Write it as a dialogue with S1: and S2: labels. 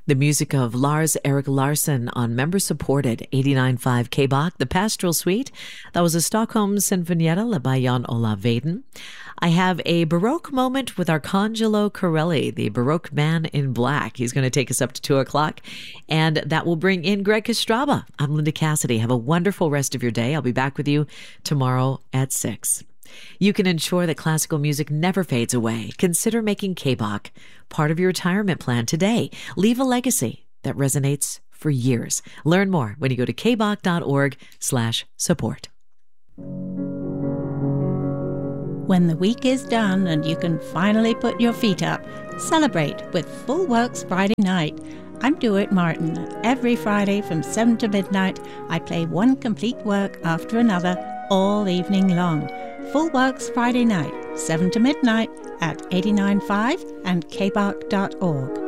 S1: The music of Lars Erik Larsson on member-supported 89.5 K-Bach, the Pastoral Suite. That was a Stockholm Sinfonietta led by Jan Olav Vaden. I have a Baroque moment with Arcangelo Corelli, the Baroque man in black. He's going to take us up to 2 o'clock, and that will bring in Greg Kostraba. I'm Linda Cassidy. Have a wonderful rest of your day. I'll be back with you tomorrow at 6. You can ensure that classical music never fades away. Consider making K-Bach part of your retirement plan today. Leave a legacy that resonates for years. Learn more when you go to kbach.org/support.
S2: When the week is done and you can finally put your feet up, celebrate with Full Works Friday night. I'm Dewitt Martin. Every Friday from 7 to midnight, I play one complete work after another all evening long. Full Works Friday night, 7 to midnight at 89.5 and kbach.org.